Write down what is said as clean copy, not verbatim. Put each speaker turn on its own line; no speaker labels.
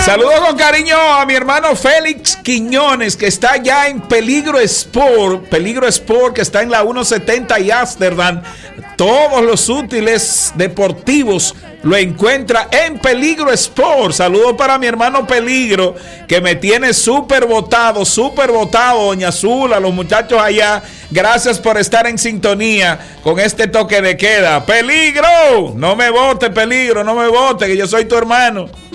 Saludos con cariño a mi hermano Félix Quiñones, que está ya en Peligro Sport, que está en la 170 y Ámsterdam. Todos los útiles deportivos lo encuentra en Peligro Sport. Saludos para mi hermano Peligro, que me tiene súper votado, doña Azul, a los muchachos allá. Gracias por estar en sintonía con este toque de queda. Peligro, no me vote, Peligro, no me vote, que yo soy tu hermano.